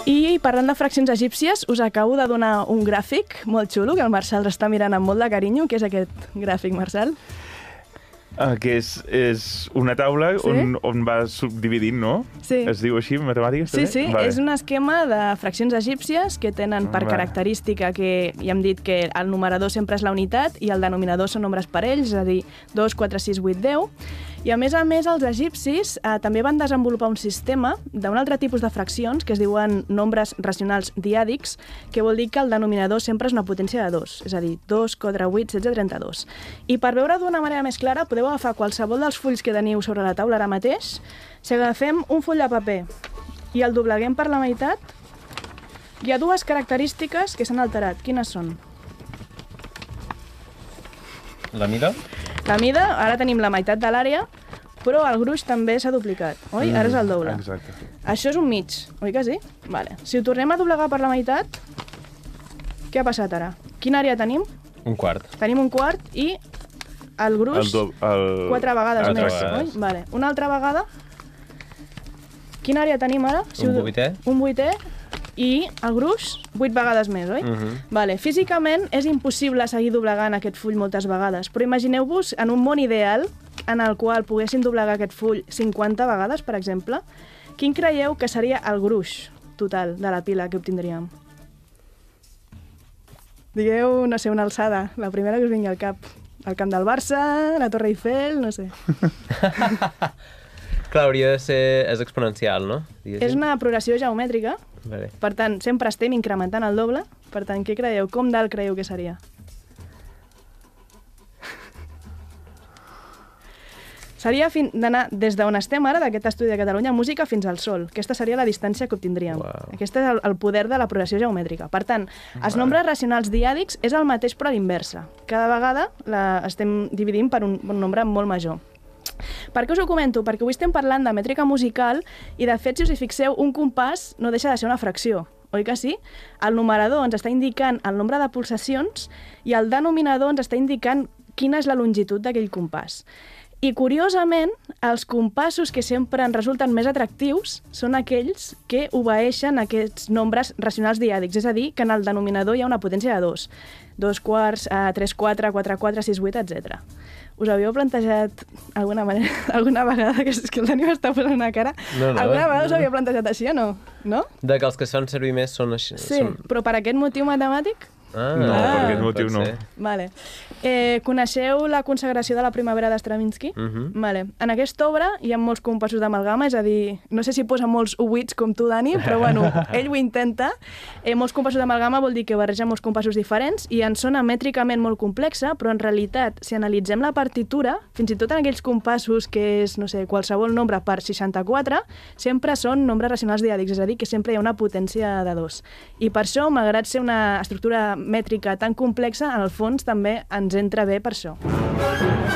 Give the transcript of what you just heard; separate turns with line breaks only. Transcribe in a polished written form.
I parlant de fraccions egípcies, us acabo de donar un gràfic molt xulo, que el Marçal està mirant amb molt de carinyo. Què és aquest gràfic, Marçal?
Que és una taula on vas subdividint, no?
Sí.
Es diu així, matemàtiques?
Sí,
també?
sí, vale. És un esquema de fraccions egípcies que tenen per característica que ja hem dit que el numerador sempre és la unitat i el denominador són nombres parells, és a dir, 2, 4, 6, 8, 10. I a més, els egipcis també van desenvolupar un sistema d'un altre tipus de fraccions que es diuen nombres racionals diàdics, que vol dir que el denominador sempre és una potència de 2, és a dir, 2, 4, 8, 16, 32. I per veure d'una manera més clara, podeu agafar qualsevol dels fulls que teniu sobre la taula ara mateix. Si agafem un full de paper i el dobleguem per la meitat, hi ha dues característiques que s'han alterat. Quines són?
La mida?
La mida, ara tenim la meitat de l'àrea, però el gruix també s'ha duplicat, oi? Ara és el doble.
Exacte.
Això és un mig, oi que sí? Vale. Si ho tornem a doblegar per la meitat, què ha passat ara? Quina àrea tenim?
Un quart.
Tenim un quart i el gruix 4 vegades més, oi? Vale. Una altra vegada, quina àrea tenim ara?
Un vuitè.
Un vuitè i el gruix 8 vegades més, oi? Vale. Físicament és impossible seguir doblegant aquest full moltes vegades, però imagineu-vos en un món ideal en el qual poguessin doblegar aquest full 50 vegades, per exemple, quin creieu que seria el gruix total de la pila que obtindríem? Digueu, no sé, una alçada, la primera que us vingui al cap. El camp del Barça, la Torre Eiffel, no sé.
Clar, hauria de ser... És exponencial, no?
És una progressió geomètrica.
Vale.
Per tant, sempre estem incrementant el doble. Per tant, què creieu? Com d'alt creieu que seria? Seria d'anar des d'on estem ara, d'aquest estudi de Catalunya Música, fins al Sol. Aquesta seria la distància que obtindríem.
Wow.
Aquest és el poder de la progressió geomètrica. Per tant, els nombres racionals diàdics és el mateix però a l'inversa. Cada vegada estem dividint per un nombre molt major. Per què us ho comento? Perquè avui estem parlant de mètrica musical i, de fet, si us hi fixeu, un compàs no deixa de ser una fracció, oi que sí? El numerador ens està indicant el nombre de pulsacions i el denominador ens està indicant quina és la longitud d'aquell compàs. I, curiosament, els compassos que sempre ens resulten més atractius són aquells que obeeixen aquests nombres racionals diàdics, és a dir, que en el denominador hi ha una potència de 2. 2 quarts, 3, 4, 4, 4, 6, 8, etc. Us havíeu plantejat alguna vegada, que és que el Dani m'està posant una cara, alguna vegada us havíeu plantejat així o no? No?
De que els que es fan servir més són així.
Sí, però per aquest motiu matemàtic?
No, per aquest motiu no.
Vale. Coneixeu la consagració de la primavera d'Stravinsky? Vale. En aquesta obra hi ha molts compassos d'amalgama, és a dir, no sé si posa molts uits com tu, Dani, però bueno, ell ho intenta. Molts compassos d'amalgama vol dir que barreja molts compassos diferents i en sona mètricament molt complexa, però en realitat, si analitzem la partitura, fins i tot en aquells compassos que és, no sé, qualsevol nombre per 64, sempre són nombres racionals diàdics, és a dir, que sempre hi ha una potència de 2. I per això, malgrat ser una estructura mètrica tan complexa, en el fons també ens entra bé per això.